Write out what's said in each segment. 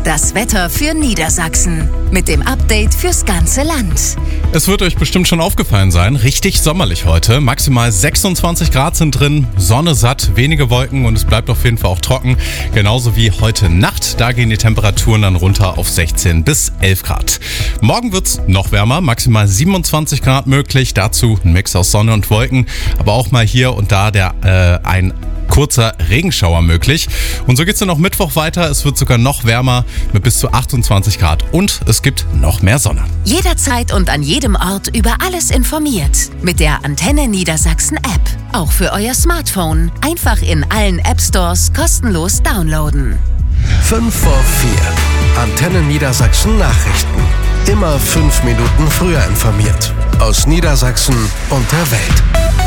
Das Wetter für Niedersachsen mit dem Update fürs ganze Land. Es wird euch bestimmt schon aufgefallen sein, richtig sommerlich heute. Maximal 26 Grad sind drin, Sonne satt, wenige Wolken und es bleibt auf jeden Fall auch trocken. Genauso wie heute Nacht, da gehen die Temperaturen dann runter auf 16 bis 11 Grad. Morgen wird's noch wärmer, maximal 27 Grad möglich. Dazu ein Mix aus Sonne und Wolken, aber auch mal hier und da ein kurzer Regenschauer möglich. Und so geht's dann auch Mittwoch weiter. Es wird sogar noch wärmer mit bis zu 28 Grad und es gibt noch mehr Sonne. Jederzeit und an jedem Ort über alles informiert. Mit der Antenne Niedersachsen App. Auch für euer Smartphone. Einfach in allen App Stores kostenlos downloaden. 5 vor 4. Antenne Niedersachsen Nachrichten. Immer 5 Minuten früher informiert. Aus Niedersachsen und der Welt.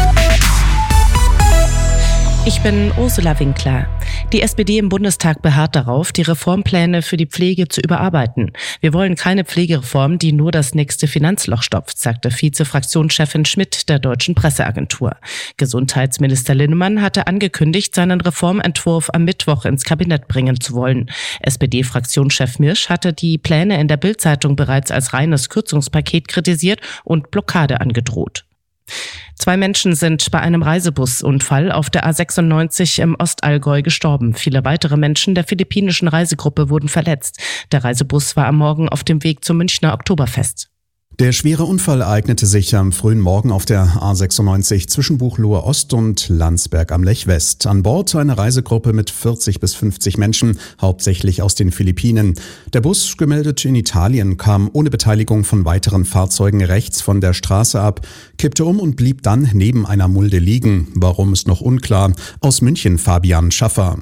Ich bin Ursula Winkler. Die SPD im Bundestag beharrt darauf, die Reformpläne für die Pflege zu überarbeiten. Wir wollen keine Pflegereform, die nur das nächste Finanzloch stopft, sagte Vize-Fraktionschefin Schmidt der Deutschen Presseagentur. Gesundheitsminister Linnemann hatte angekündigt, seinen Reformentwurf am Mittwoch ins Kabinett bringen zu wollen. SPD-Fraktionschef Mirsch hatte die Pläne in der Bild-Zeitung bereits als reines Kürzungspaket kritisiert und Blockade angedroht. 2 Menschen sind bei einem Reisebusunfall auf der A96 im Ostallgäu gestorben. Viele weitere Menschen der philippinischen Reisegruppe wurden verletzt. Der Reisebus war am Morgen auf dem Weg zum Münchner Oktoberfest. Der schwere Unfall ereignete sich am frühen Morgen auf der A96 zwischen Buchloe Ost und Landsberg am Lech West. An Bord eine Reisegruppe mit 40 bis 50 Menschen, hauptsächlich aus den Philippinen. Der Bus, gemeldet in Italien, kam ohne Beteiligung von weiteren Fahrzeugen rechts von der Straße ab, kippte um und blieb dann neben einer Mulde liegen. Warum ist noch unklar. Aus München Fabian Schaffer.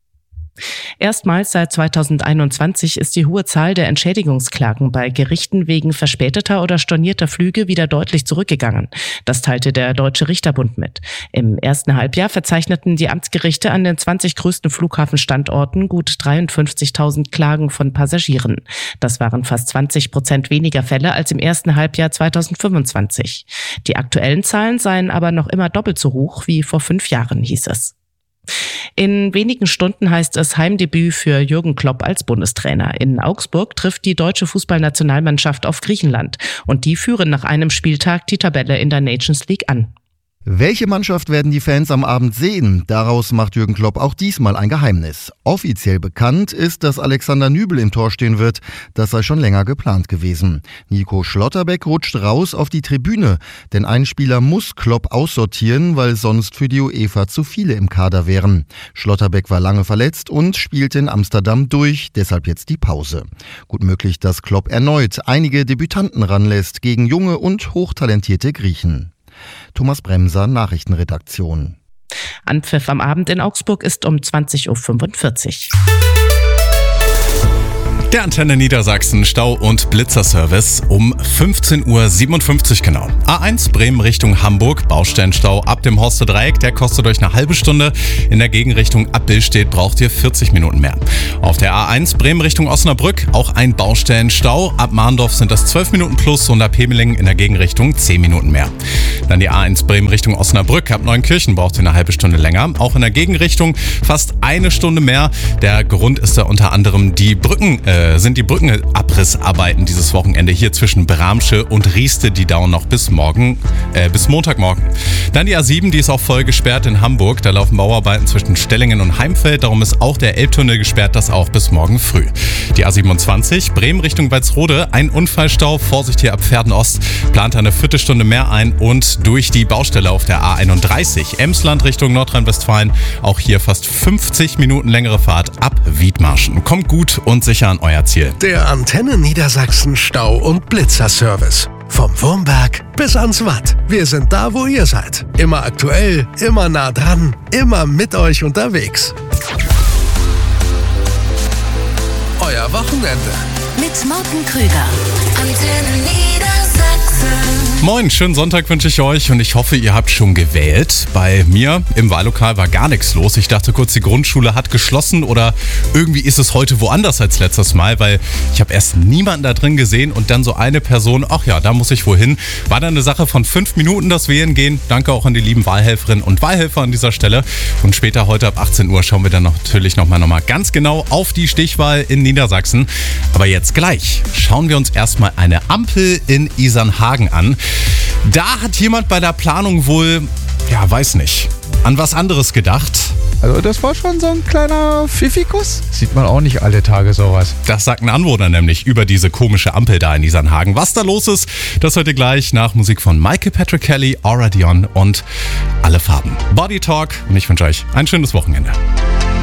Erstmals seit 2021 ist die hohe Zahl der Entschädigungsklagen bei Gerichten wegen verspäteter oder stornierter Flüge wieder deutlich zurückgegangen. Das teilte der Deutsche Richterbund mit. Im ersten Halbjahr verzeichneten die Amtsgerichte an den 20 größten Flughafenstandorten gut 53.000 Klagen von Passagieren. Das waren fast 20% weniger Fälle als im ersten Halbjahr 2025. Die aktuellen Zahlen seien aber noch immer doppelt so hoch wie vor 5 Jahren, hieß es. In wenigen Stunden heißt es Heimdebüt für Jürgen Klopp als Bundestrainer. In Augsburg trifft die deutsche Fußballnationalmannschaft auf Griechenland und die führen nach einem Spieltag die Tabelle in der Nations League an. Welche Mannschaft werden die Fans am Abend sehen? Daraus macht Jürgen Klopp auch diesmal ein Geheimnis. Offiziell bekannt ist, dass Alexander Nübel im Tor stehen wird. Das sei schon länger geplant gewesen. Nico Schlotterbeck rutscht raus auf die Tribüne, denn ein Spieler muss Klopp aussortieren, weil sonst für die UEFA zu viele im Kader wären. Schlotterbeck war lange verletzt und spielte in Amsterdam durch, deshalb jetzt die Pause. Gut möglich, dass Klopp erneut einige Debütanten ranlässt gegen junge und hochtalentierte Griechen. Thomas Bremser, Nachrichtenredaktion. Anpfiff am Abend in Augsburg ist um 20.45 Uhr. Der Antenne Niedersachsen Stau- und Blitzerservice um 15.57 Uhr genau. A1 Bremen Richtung Hamburg, Baustellenstau ab dem Horster Dreieck, der kostet euch eine halbe Stunde. In der Gegenrichtung ab Billstedt braucht ihr 40 Minuten mehr. Auf der A1 Bremen Richtung Osnabrück auch ein Baustellenstau. Ab Mahndorf sind das 12 Minuten plus und ab Hemeling in der Gegenrichtung 10 Minuten mehr. Dann die A1 Bremen Richtung Osnabrück, ab Neunkirchen braucht ihr eine halbe Stunde länger. Auch in der Gegenrichtung fast eine Stunde mehr. Der Grund ist da unter anderem die Brückenabrissarbeiten dieses Wochenende hier zwischen Bramsche und Rieste. Die dauern noch bis Montagmorgen. Dann die A7, die ist auch voll gesperrt in Hamburg. Da laufen Bauarbeiten zwischen Stellingen und Heimfeld. Darum ist auch der Elbtunnel gesperrt, das auch bis morgen früh. Die A27, Bremen Richtung Walsrode, ein Unfallstau. Vorsicht hier ab Pferden-Ost, plant eine Viertelstunde mehr ein und durch die Baustelle auf der A31, Emsland Richtung Nordrhein-Westfalen, auch hier fast 50 Minuten längere Fahrt ab Wiedmarschen. Kommt gut und sicher an euer Ziel. Der Antenne Niedersachsen Stau- und Blitzerservice. Vom Wurmberg bis ans Watt. Wir sind da, wo ihr seid. Immer aktuell, immer nah dran, immer mit euch unterwegs. Euer Wochenende. Mit Morten Krüger. Antenne Niedersachsen. Moin, schönen Sonntag wünsche ich euch und ich hoffe, ihr habt schon gewählt. Bei mir im Wahllokal war gar nichts los. Ich dachte kurz, die Grundschule hat geschlossen oder irgendwie ist es heute woanders als letztes Mal, weil ich habe erst niemanden da drin gesehen und dann so eine Person, ach ja, da muss ich wohl hin. War dann eine Sache von 5 Minuten, das Wählen gehen. Danke auch an die lieben Wahlhelferinnen und Wahlhelfer an dieser Stelle. Und später heute ab 18 Uhr schauen wir dann natürlich nochmal ganz genau auf die Stichwahl in Niedersachsen. Aber jetzt gleich schauen wir uns erstmal eine Ampel in Isernhagen an. Da hat jemand bei der Planung wohl, ja, weiß nicht, an was anderes gedacht. Also das war schon so ein kleiner Pfiffikus. Sieht man auch nicht alle Tage sowas. Das sagt ein Anwohner nämlich über diese komische Ampel da in Isernhagen. Was da los ist, das hört ihr gleich nach Musik von Michael Patrick Kelly, Aura Dion und Alle Farben. Body Talk und ich wünsche euch ein schönes Wochenende.